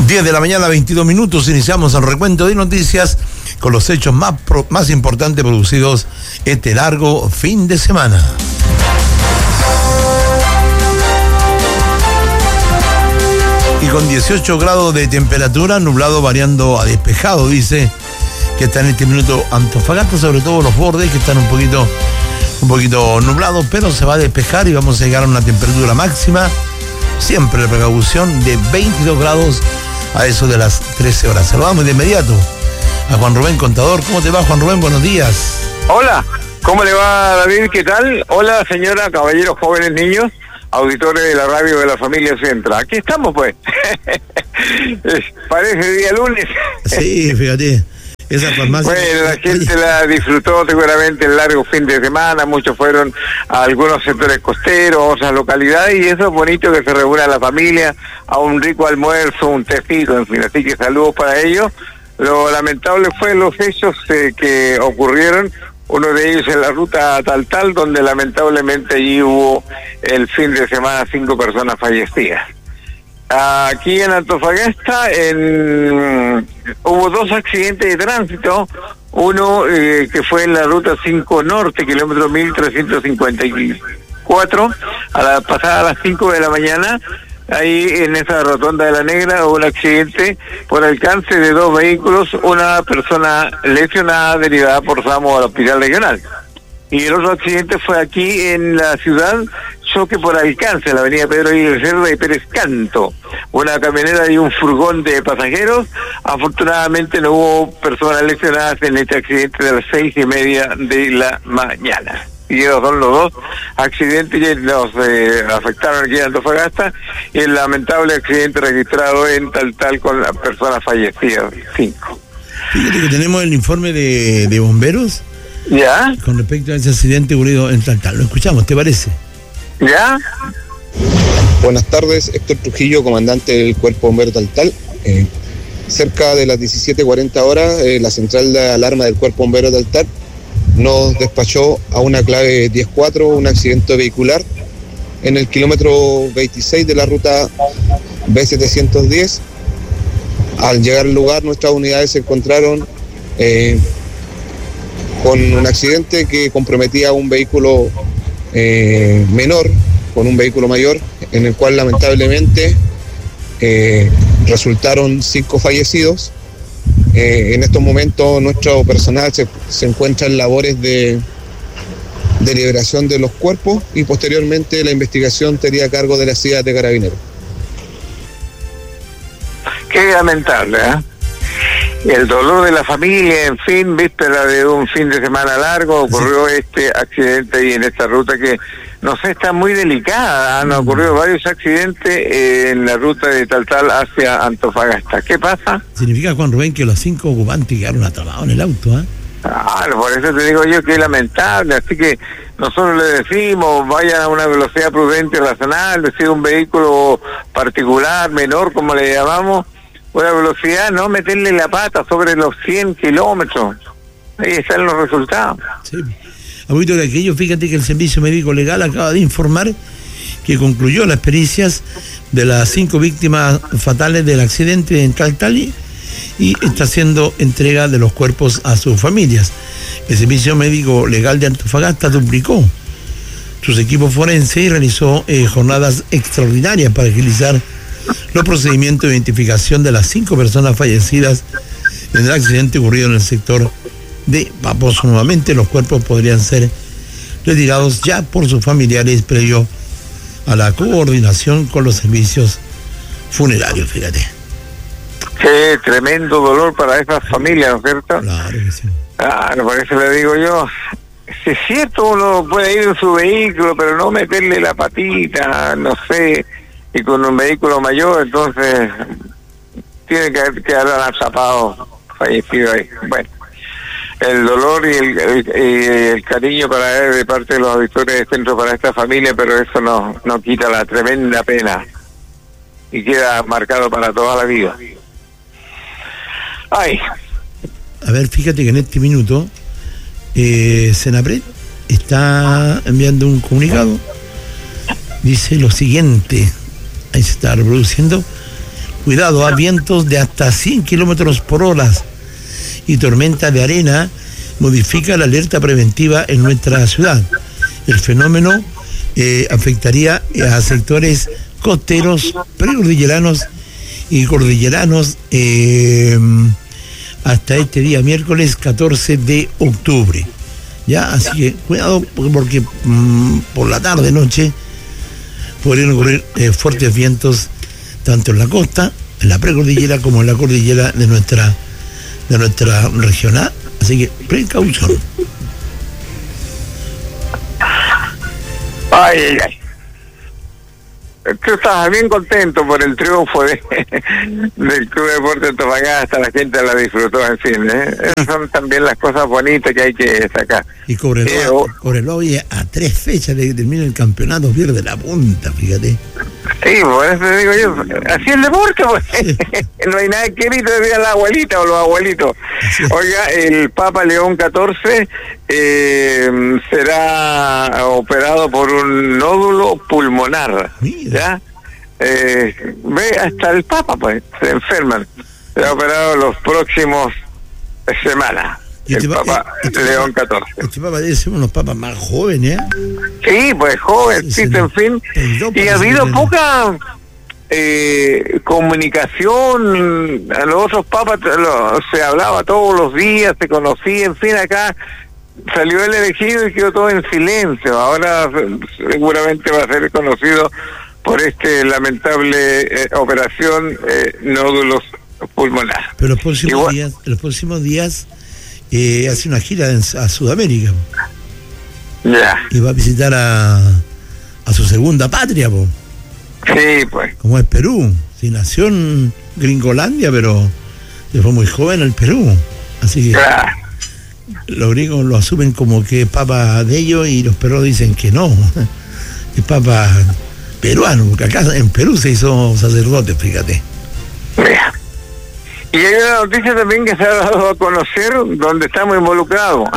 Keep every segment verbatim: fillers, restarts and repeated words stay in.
diez de la mañana, veintidós minutos, iniciamos el recuento de noticias con los hechos más, pro, más importantes producidos este largo fin de semana. Y con dieciocho grados de temperatura, nublado variando a despejado, dice que está en este minuto Antofagasta, sobre todo los bordes que están un poquito, un poquito nublados, pero se va a despejar y vamos a llegar a una temperatura máxima, siempre la precaución, de veintidós grados a eso de las trece horas. Saludamos de inmediato a Juan Rubén Contador. ¿Cómo te va, Juan Rubén? Buenos días. Hola, ¿cómo le va, David? ¿Qué tal? Hola, señora, caballeros, jóvenes, niños, auditores de la radio de la familia Centra. Aquí estamos, pues. Parece día lunes. Sí, fíjate. Esa farmacia. Bueno, la gente la disfrutó seguramente el largo fin de semana, muchos fueron a algunos sectores costeros, otras localidades, y eso es bonito que se reúna la familia a un rico almuerzo, un tecito, en fin, así que saludos para ellos. Lo lamentable fue los hechos eh, que ocurrieron, uno de ellos en la ruta Tal Tal, donde lamentablemente allí hubo el fin de semana cinco personas fallecidas. Aquí en Antofagasta en, hubo dos accidentes de tránsito, uno eh, que fue en la ruta cinco Norte, kilómetro mil trescientos cincuenta y cuatro, a la pasada a las cinco de la mañana, ahí en esa rotonda de la Negra hubo un accidente por alcance de dos vehículos, una persona lesionada derivada por SAMU al hospital regional. Y el otro accidente fue aquí en la ciudad, choque por alcance, la avenida Pedro Aguirre Cerda y Pérez Canto. Una camionera y un furgón de pasajeros. Afortunadamente no hubo personas lesionadas en este accidente de las seis y media de la mañana. Y esos son los dos accidentes que nos eh, afectaron aquí en Antofagasta, y el lamentable accidente registrado en Tal Tal con las personas fallecidas, cinco. Fíjate que tenemos el informe de, de bomberos. ¿Ya? Con respecto a ese accidente ocurrido en Tal Tal. Lo escuchamos, ¿te parece? ¿Ya? Buenas tardes, Héctor Trujillo, comandante del Cuerpo Bombero Tal Tal. Eh, cerca de las diecisiete cuarenta horas, eh, la central de alarma del Cuerpo Bombero Tal Tal nos despachó a una clave diez cuatro un accidente vehicular en el kilómetro veintiséis de la ruta B setecientos diez. Al llegar al lugar, nuestras unidades se encontraron eh, con un accidente que comprometía a un vehículo eh, menor con un vehículo mayor, en el cual lamentablemente eh, resultaron cinco fallecidos. Eh, en estos momentos nuestro personal se, se encuentra en labores de, de liberación de los cuerpos, y posteriormente la investigación estaría a cargo de la C I A de Carabineros. Qué lamentable, ¿eh? El dolor de la familia, en fin, víspera de un fin de semana largo, ocurrió sí. este accidente ahí en esta ruta que, no sé, está muy delicada. Han ocurrido varios accidentes en la ruta de Tal Tal hacia Antofagasta. ¿Qué pasa? Significa, Juan Rubén, que los cinco ocupantes quedaron atrapados en el auto, ¿eh? Ah, por eso te digo yo que es lamentable, así que nosotros le decimos, vayan a una velocidad prudente y razonable, decir un vehículo particular, menor, como le llamamos, una velocidad, no meterle la pata sobre los cien kilómetros. Ahí están los resultados. Sí. A poquito de aquello, fíjate que el Servicio Médico Legal acaba de informar que concluyó las pericias de las cinco víctimas fatales del accidente en Tal Tal y está haciendo entrega de los cuerpos a sus familias. El Servicio Médico Legal de Antofagasta duplicó sus equipos forenses y realizó eh, jornadas extraordinarias para agilizar los procedimientos de identificación de las cinco personas fallecidas en el accidente ocurrido en el sector de Paposo. Nuevamente, los cuerpos podrían ser retirados ya por sus familiares previo a la coordinación con los servicios funerarios, fíjate. Qué tremendo dolor para esas familias, ¿no es cierto? Claro que sí. Claro, por eso le digo yo, si es cierto, uno puede ir en su vehículo, pero no meterle la patita, no sé, y con un vehículo mayor, entonces tiene que quedar atrapado, fallecido ahí. Bueno, el dolor y el, el, el cariño para él de parte de los auditores del centro para esta familia, pero eso no, no quita la tremenda pena y queda marcado para toda la vida. Ay. A ver, fíjate que en este minuto eh, Senapred está enviando un comunicado. Dice lo siguiente, ahí se está reproduciendo: Cuidado, a vientos de hasta cien kilómetros por hora y tormenta de arena modifica la alerta preventiva en nuestra ciudad. El fenómeno eh, afectaría a sectores costeros, precordilleranos y cordilleranos eh, hasta este día miércoles catorce de octubre. Ya, así que cuidado porque, porque mmm, por la tarde, noche podrían ocurrir eh, fuertes vientos tanto en la costa, en la precordillera como en la cordillera de nuestra de nuestra región. ¿Ah? Así que precaución. Ay, ay, ay. Tú estabas bien contento por el triunfo de, del Club Deportes Antofagasta, la gente la disfrutó, en fin, ¿eh? Esas son también las cosas bonitas que hay que destacar. Y Cobreloa, eh, oh, Cobreloa oye, a tres fechas de que termine el campeonato pierde la punta, fíjate. Sí, por eso digo yo, así es el deporte, pues. Sí. No hay nada escrito, decía la abuelita o los abuelitos. Oiga, el Papa León catorce eh, será operado por un nódulo pulmonar. Mira. ¿Ya? Eh, ve, hasta el Papa, pues, se enferman. Será operado los próximos semanas. El este Papa este León catorce. Este Papa debe ser uno de los papas más jóvenes, ¿eh? Sí, pues joven, sí, en fin. Y ha habido poca eh, comunicación. A los otros papas lo, se hablaba todos los días, se conocía, en fin, acá salió el elegido y quedó todo en silencio. Ahora seguramente va a ser conocido por este lamentable eh, operación eh, nódulos pulmonares. Pero los próximos Igual, días, los próximos días eh, hace una gira en, a Sudamérica. Ya. Yeah. Y va a visitar a a su segunda patria, po. Sí, pues. Como es Perú. Sí, nació en Gringolandia, pero fue muy joven el Perú. Así que claro, los gringos lo asumen como que es papa de ellos y los peruanos dicen que no. Es papa peruano, porque acá en Perú se hizo sacerdote, fíjate. Mira. Y hay una noticia también que se ha dado a conocer donde estamos involucrados.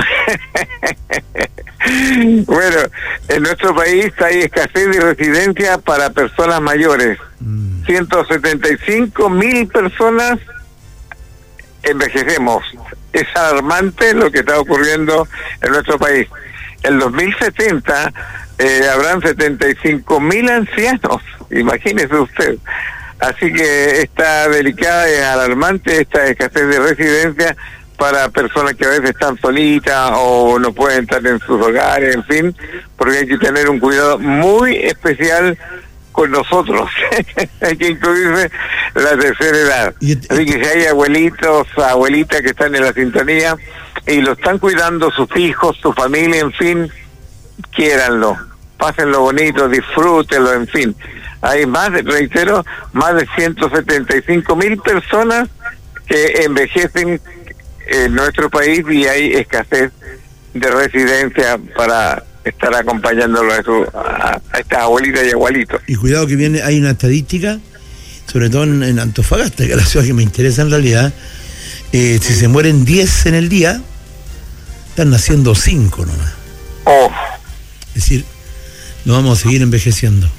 Bueno, en nuestro país hay escasez de residencia para personas mayores. Mm. ciento setenta y cinco mil personas envejecemos. Es alarmante lo que está ocurriendo en nuestro país. En dos mil setenta eh, habrán setenta y cinco mil ancianos. Imagínese usted. Así que está delicada y alarmante esta escasez de residencia para personas que a veces están solitas o no pueden estar en sus hogares, en fin, porque hay que tener un cuidado muy especial con nosotros. Hay que incluirse la tercera edad. Así que si hay abuelitos, abuelitas que están en la sintonía y lo están cuidando sus hijos, su familia, en fin, quiéranlo, pásenlo bonito, disfrútenlo, en fin. Hay más, reitero, más de ciento setenta y cinco mil personas que envejecen en nuestro país y hay escasez de residencia para estar acompañándolo a, su, a, a estas abuelitas y abuelitos. Y cuidado que viene, hay una estadística, sobre todo en, en Antofagasta, que es la ciudad que me interesa en realidad, eh, si se mueren diez en el día, están naciendo cinco nomás. Oh. Es decir, no vamos a seguir envejeciendo.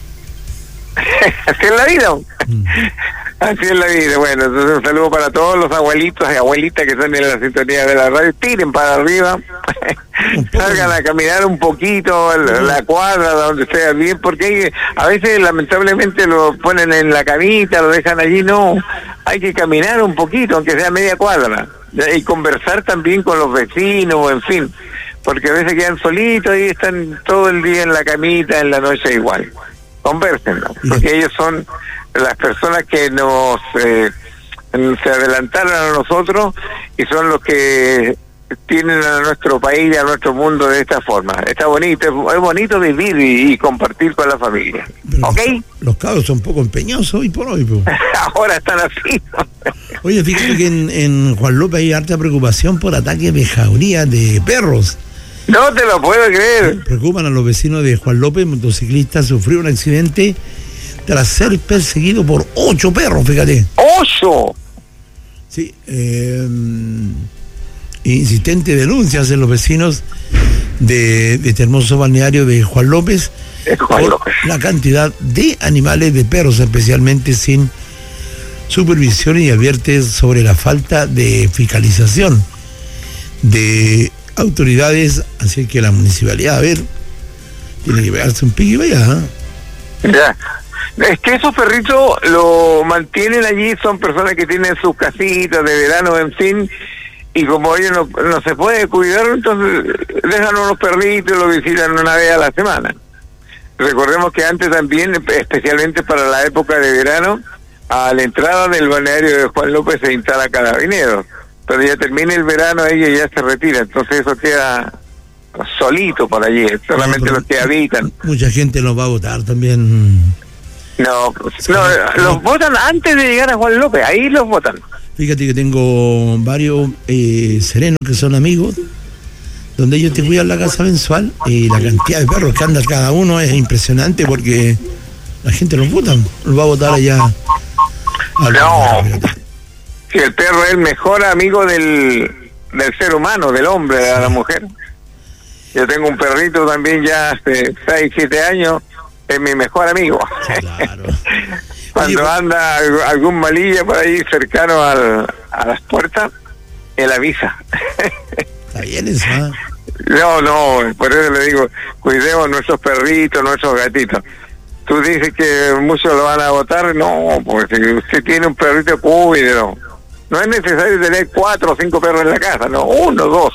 Así es la vida. Mm. Así es la vida. Bueno, entonces un saludo para todos los abuelitos y abuelitas que están en la sintonía de la radio. Tiren para arriba, salgan a caminar un poquito la, la cuadra donde sea bien, porque hay, a veces lamentablemente lo ponen en la camita, lo dejan allí. No, hay que caminar un poquito, aunque sea media cuadra, y conversar también con los vecinos, en fin, porque a veces quedan solitos y están todo el día en la camita, en la noche igual. Conversen, ¿no? Porque ellos son las personas que nos eh, se adelantaron a nosotros y son los que tienen a nuestro país y a nuestro mundo de esta forma. Está bonito, es, es bonito vivir y, y compartir con la familia. Pero ¿ok? Los, los cabros son un poco empeñosos hoy por hoy, pues. Ahora están así, ¿no? Oye, fíjate que en, en Juan López hay harta preocupación por ataques de jauría de perros. No te lo puedo creer. Preocupan a los vecinos de Juan López. Motociclista sufrió un accidente tras ser perseguido por ocho perros, fíjate. ¡Ocho! Sí, eh, insistente denuncias en los vecinos de, de este hermoso balneario de Juan López Juan por López. La cantidad de animales, de perros especialmente, sin supervisión y advierte sobre la falta de fiscalización de autoridades, así que la municipalidad, a ver, tiene que pegarse un pique y vaya, ¿eh? Ya. Es que esos perritos lo mantienen allí, son personas que tienen sus casitas de verano, en fin, y como ellos no, no se puede cuidar, entonces dejan unos perritos y los visitan una vez a la semana. Recordemos que antes también, especialmente para la época de verano, a la entrada del balneario de Juan López se instala Carabineros, pero ya termina el verano, ellos ya se retiran, entonces eso queda solito por allí, solamente no, los que habitan. Mucha gente los va a votar también. No, no, los votan antes de llegar a Juan López, ahí los votan. Fíjate que tengo varios eh, serenos que son amigos, donde ellos te cuidan la casa mensual, y la cantidad de perros que andan cada uno es impresionante, porque la gente los vota, los va a votar allá. No, si el perro es el mejor amigo del, del ser humano, del hombre, de la mujer. Yo tengo un perrito también ya hace seis, siete años, es mi mejor amigo. Claro. Cuando Oye, anda algún malilla por ahí cercano al, a las puertas, él avisa. Está bien eso, ¿eh? No, no, por eso le digo, cuidemos nuestros perritos, nuestros gatitos. Tú dices que muchos lo van a votar, no, porque si usted tiene un perrito, cuídelo. No es necesario tener cuatro o cinco perros en la casa, no, uno, dos.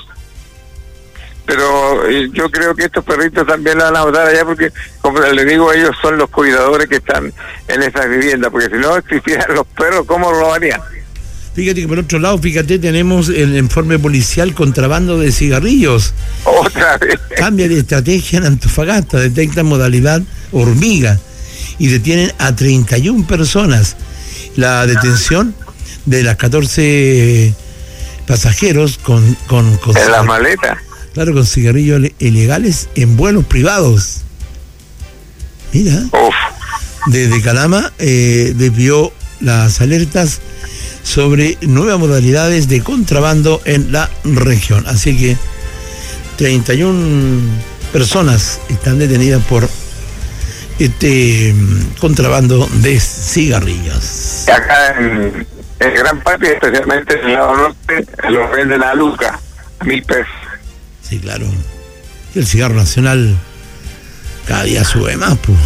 Pero yo creo que estos perritos también lo van a votar allá, porque, como les digo, ellos son los cuidadores que están en esas viviendas, porque si no existieran los perros, ¿cómo robarían? Fíjate que por otro lado, fíjate, tenemos el informe policial contrabando de cigarrillos. Otra vez. Cambia de estrategia en Antofagasta, detecta modalidad hormiga y detienen a treinta y una personas. La detención de las catorce pasajeros con... con, con en las maletas. Claro, con cigarrillos ilegales en vuelos privados. Mira. Uf. Desde Calama eh, desvió las alertas sobre nuevas modalidades de contrabando en la región. Así que treinta y una personas están detenidas por este contrabando de cigarrillos. Acá en, en gran parte, especialmente en el lado norte, los venden a Luca, a mil pesos. Sí, claro. El cigarro nacional cada día sube más, pues.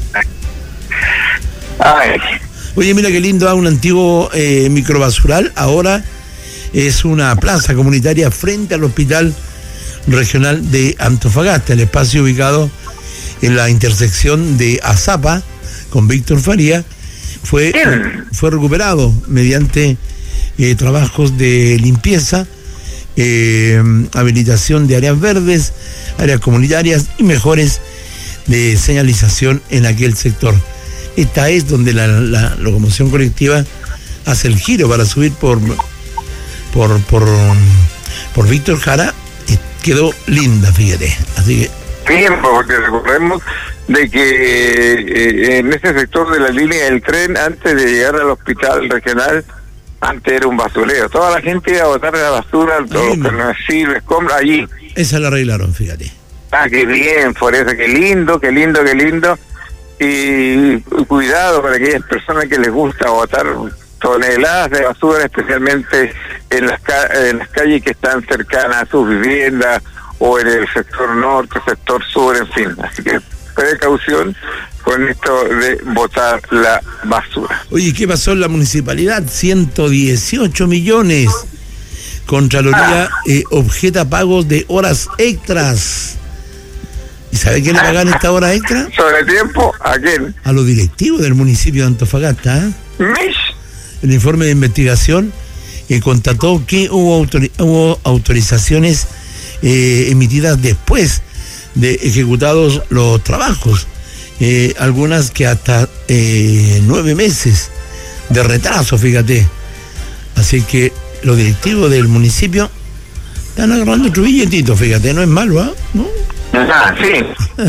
Ay. Oye, mira qué lindo, ¿eh? Un antiguo eh, microbasural ahora es una plaza comunitaria frente al Hospital Regional de Antofagasta, el espacio ubicado en la intersección de Azapa con Víctor Faría fue, fue recuperado mediante eh, trabajos de limpieza, eh, habilitación de áreas verdes, áreas comunitarias y mejores de señalización en aquel sector. Esta es donde la, la locomoción colectiva hace el giro para subir por por por, por Víctor Jara. Quedó linda, fíjate. Así que bien, porque recordemos de que eh, en ese sector de la línea del tren, antes de llegar al hospital regional, antes era un basurero. Toda la gente iba a botar la basura, todo lo que no sirve, compra allí. Esa la arreglaron, fíjate. Ah, qué bien, por eso, qué lindo, qué lindo, qué lindo. Y cuidado para aquellas personas que les gusta botar toneladas de basura, especialmente en las, ca en las calles que están cercanas a sus viviendas, o en el sector norte, sector sur, en fin. Así que precaución con esto de botar la basura. Oye, ¿qué pasó en la municipalidad? ciento dieciocho millones. Contraloría ah. eh, objeta pagos de horas extras. ¿Y sabe quién le pagan esta hora extra? ¿Sobre tiempo? ¿A quién? A los directivos del municipio de Antofagasta. ¿eh? ¿Mish? El informe de investigación eh, constató que hubo, autor hubo autorizaciones eh, emitidas después de ejecutados los trabajos. Eh, algunas que hasta eh, nueve meses de retraso, fíjate. Así que los directivos del municipio están agarrando otro billetito, fíjate, no es malo, ¿eh? ¿No? Ah, sí.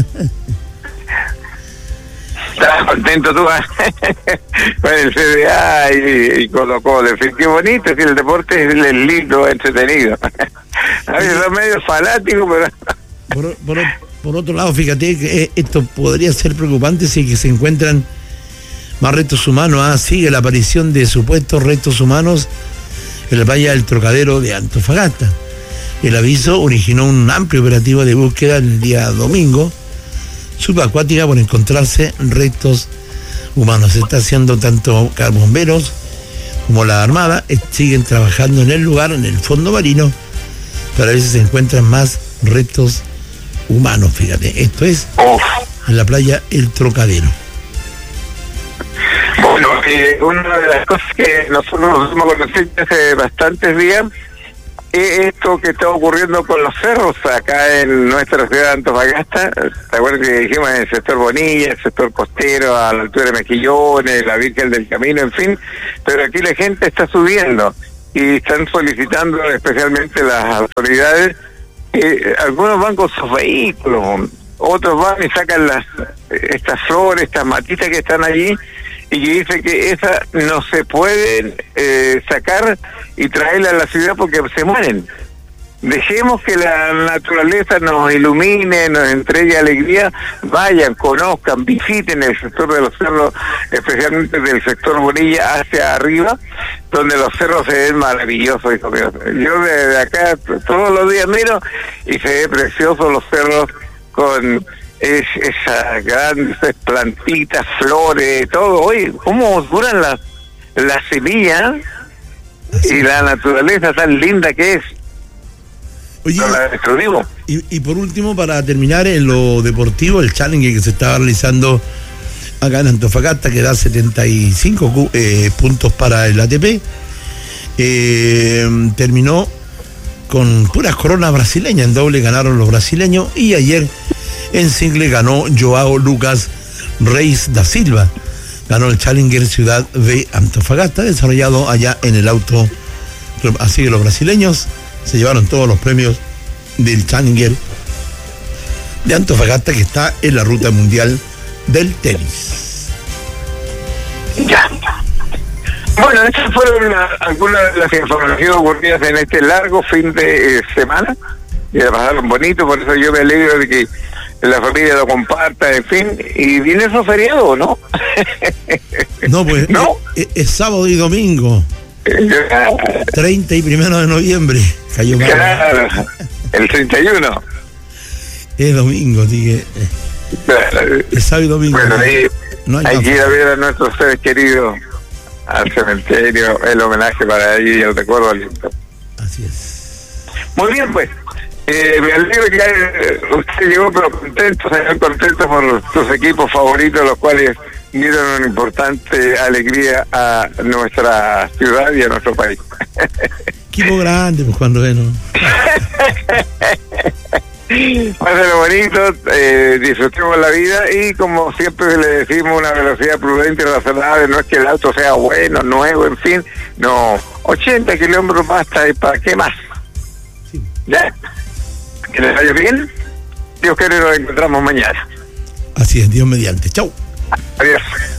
Estás contento tú con el C D A y, y Colo Colo. Qué bonito, si el deporte es lindo, entretenido. A veces son medio fanáticos, pero... Por, por, por otro lado, fíjate que esto podría ser preocupante si que se encuentran Más restos humanos, ah, sigue la aparición de supuestos restos humanos en la playa del Trocadero de Antofagasta. El aviso originó un amplio operativo de búsqueda el día domingo subacuática por encontrarse restos humanos. Se está haciendo tanto bomberos como la Armada siguen trabajando en el lugar, en el fondo marino, para ver si se encuentran más restos humanos. Fíjate, esto es en la playa El Trocadero. Bueno, eh, una de las cosas que nosotros nos hemos conocido hace bastantes días es esto que está ocurriendo con los cerros acá en nuestra ciudad de Antofagasta. ¿Te acuerdas que dijimos en el sector Bonilla, el sector costero, a la altura de Mejillones, la Virgen del Camino, en fin? Pero aquí la gente está subiendo y están solicitando, especialmente las autoridades, eh, algunos van con sus vehículos, otros van y sacan las estas flores, estas matitas que están allí, y que dice que esas no se pueden eh, sacar y traerla a la ciudad porque se mueren. Dejemos que la naturaleza nos ilumine, nos entregue alegría, vayan, conozcan, visiten el sector de los cerros, especialmente del sector Bonilla hacia arriba, donde los cerros se ven maravillosos, hijo mío. Yo desde acá todos los días miro y se ve preciosos los cerros con es, esas grandes plantitas, flores, todo. Oye, ¿cómo duran las, las semillas y la naturaleza tan linda que es? Oye, no la destruimos. Y, y por último, para terminar en lo deportivo, el challenge que se estaba realizando acá en Antofagasta, que da setenta y cinco eh, puntos para el A T P, eh, terminó con puras coronas brasileñas. En doble ganaron los brasileños, y ayer en single ganó Joao Lucas Reis da Silva. Ganó el Challenger Ciudad de Antofagasta, desarrollado allá en el auto. Así que los brasileños se llevaron todos los premios del Challenger de Antofagasta, que está en la ruta mundial del tenis. Ya. Bueno, estas fueron la, algunas de las informaciones ocurridas en este largo fin de eh, semana, y la pasaron bonito, por eso yo me alegro de que la familia lo comparta, en fin, y viene esos feriados, ¿no? No, pues ¿no? Es, es sábado y domingo, treinta y primero de noviembre, cayó mal. Claro, el treinta y uno. Es domingo, así que Claro. es sábado y domingo. Bueno, ahí no hay hay más. que ir a ver a nuestros seres queridos al cementerio, el homenaje para ellos y el recuerdo al lindo. Así es. Muy bien, pues. Eh, me alegro que eh, usted llegó, pero contento, señor, contento por sus equipos favoritos, los cuales dieron una importante alegría a nuestra ciudad y a nuestro país. Equipo grande, pues, cuando bueno. Pásenlo bonito, eh, disfrutemos la vida, y como siempre le decimos, una velocidad prudente y razonable. No es que el auto sea bueno, nuevo, en fin, no, ochenta kilómetros basta, y para qué más. Sí. ¿Ya? Que les vaya bien. Dios quiere, nos encontramos mañana. Así es, Dios mediante. Chau. Adiós.